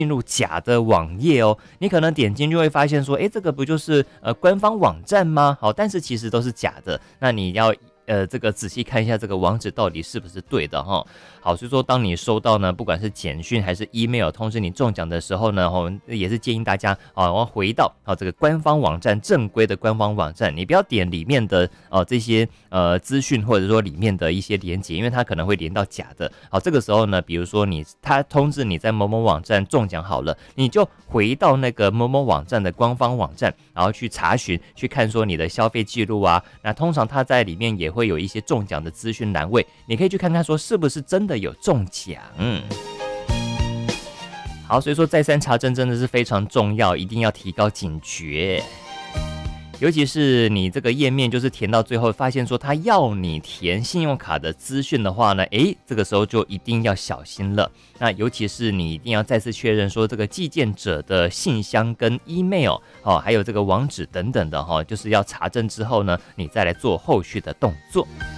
进入假的网页哦，你可能点进就会发现说，这个不就是官方网站吗？好，但是其实都是假的，那你要这个仔细看一下这个网址到底是不是对的哈。好，所以说当你收到呢，不管是简讯还是 email 通知你中奖的时候呢，也是建议大家要回到这个官方网站，正规的官方网站，你不要点里面的这些资讯或者说里面的一些连结，因为它可能会连到假的。好，这个时候呢，比如说他通知你在某某网站中奖好了，你就回到那个某某网站的官方网站，然后去查询，去看说你的消费记录啊。那通常它在里面也会有一些中奖的资讯栏位，你可以去看看说是不是真的有中奖。好，所以说再三查证真的是非常重要，一定要提高警觉。尤其是你这个页面就是填到最后，发现说他要你填信用卡的资讯的话呢，这个时候就一定要小心了。那尤其是你一定要再次确认说这个寄件者的信箱跟 email 还有这个网址等等的就是要查证之后呢，你再来做后续的动作。